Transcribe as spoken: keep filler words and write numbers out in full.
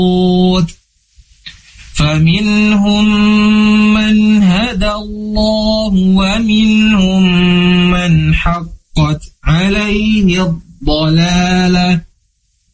فمنهم من هدى الله ومنهم من حقت عليه الضلالة